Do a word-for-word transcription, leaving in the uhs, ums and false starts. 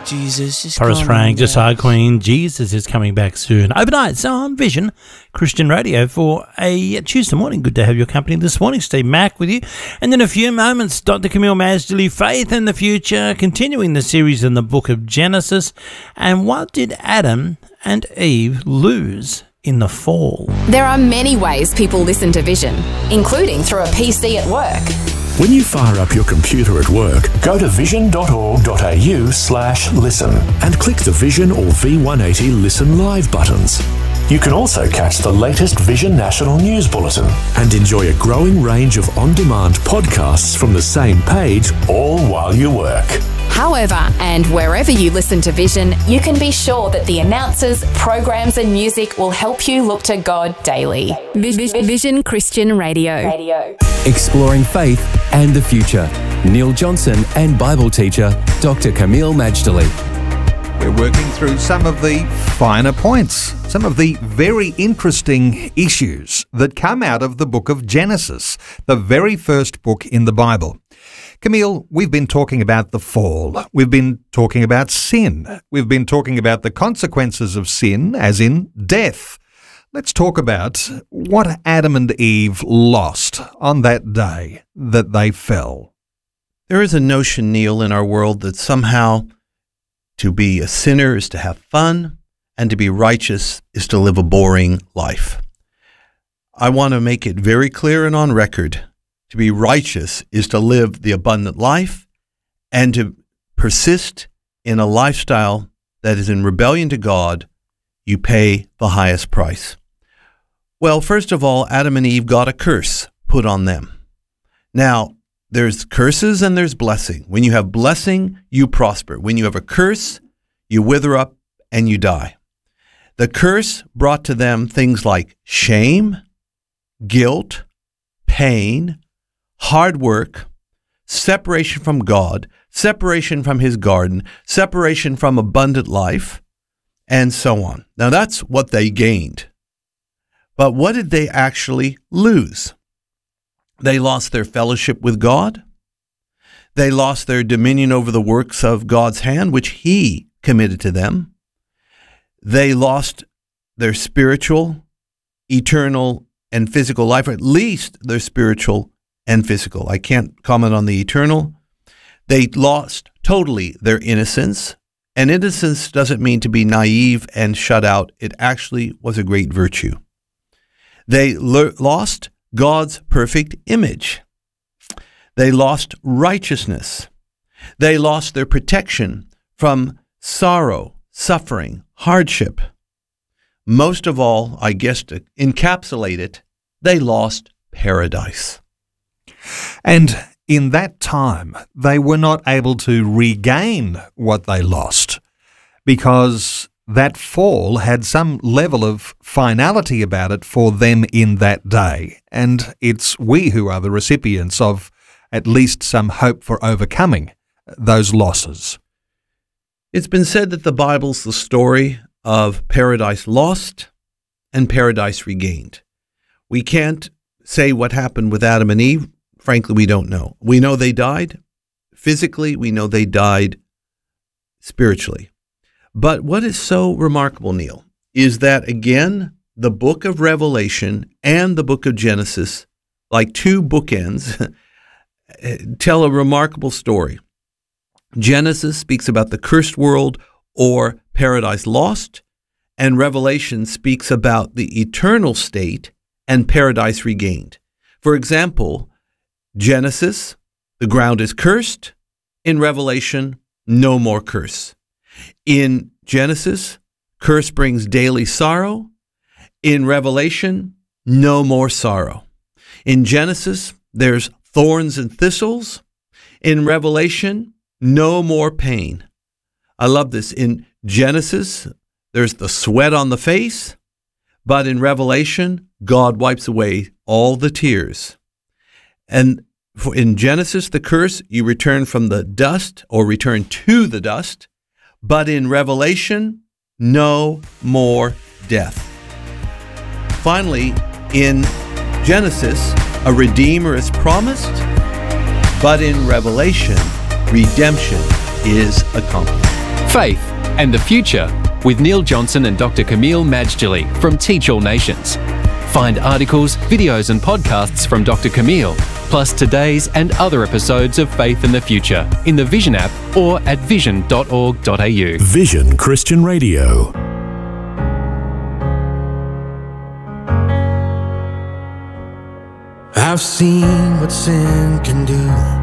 Jesus is Forrest coming Frank, back. Josiah Queen, Jesus is coming back soon. Overnight, so on Vision Christian Radio for a Tuesday morning. Good to have your company this morning. Steve Mack with you. And in a few moments, Doctor Camille Majdali, Faith in the Future, continuing the series in the book of Genesis. And what did Adam and Eve lose in the fall? There are many ways people listen to Vision, including through a P C at work. When you fire up your computer at work, go to vision.org.au slash listen and click the Vision or V one eighty Listen Live buttons. You can also catch the latest Vision National News Bulletin and enjoy a growing range of on-demand podcasts from the same page, all while you work. However, and wherever you listen to Vision, you can be sure that the announcers, programs and music will help you look to God daily. Vision Christian Radio. Radio. Exploring faith and the future. Neil Johnson and Bible teacher Doctor Camille Majdali. We're working through some of the finer points, some of the very interesting issues that come out of the book of Genesis, the very first book in the Bible. Camille, we've been talking about the fall. We've been talking about sin. We've been talking about the consequences of sin, as in death. Let's talk about what Adam and Eve lost on that day that they fell. There is a notion, Neil, in our world that somehow to be a sinner is to have fun and to be righteous is to live a boring life. I want to make it very clear and on record. To be righteous is to live the abundant life and to persist in a lifestyle that is in rebellion to God. You pay the highest price. Well, first of all, Adam and Eve got a curse put on them. Now, there's curses and there's blessing. When you have blessing, you prosper. When you have a curse, you wither up and you die. The curse brought to them things like shame, guilt, pain, hard work, separation from God, separation from his garden, separation from abundant life, and so on. Now that's what they gained. But what did they actually lose? They lost their fellowship with God. They lost their dominion over the works of God's hand, which he committed to them. They lost their spiritual, eternal, and physical life, or at least their spiritual and physical. I can't comment on the eternal. They lost totally their innocence. And innocence doesn't mean to be naive and shut out. It actually was a great virtue. They le- lost God's perfect image. They lost righteousness. They lost their protection from sorrow, suffering, hardship. Most of all, I guess to encapsulate it, they lost paradise. And in that time, they were not able to regain what they lost because that fall had some level of finality about it for them in that day. And it's we who are the recipients of at least some hope for overcoming those losses. It's been said that the Bible's the story of paradise lost and paradise regained. We can't say what happened with Adam and Eve. Frankly, we don't know. We know they died physically. We know they died spiritually. But what is so remarkable, Neil, is that, again, the book of Revelation and the book of Genesis, like two bookends, tell a remarkable story. Genesis speaks about the cursed world or paradise lost, and Revelation speaks about the eternal state and paradise regained. For example, Genesis, the ground is cursed. In Revelation, no more curse. In Genesis, curse brings daily sorrow. In Revelation, no more sorrow. In Genesis, there's thorns and thistles. In Revelation, no more pain. I love this. In Genesis, there's the sweat on the face, but in Revelation, God wipes away all the tears. And for in Genesis, the curse, you return from the dust or return to the dust. But in Revelation, no more death. Finally, in Genesis, a Redeemer is promised, but in Revelation, redemption is accomplished. Faith and the Future with Neil Johnson and Doctor Camille Majdali from Teach All Nations. Find articles, videos and podcasts from Doctor Camille, plus today's and other episodes of Faith and the Future in the Vision app or at vision dot org dot a u. Vision Christian Radio. I've seen what sin can do.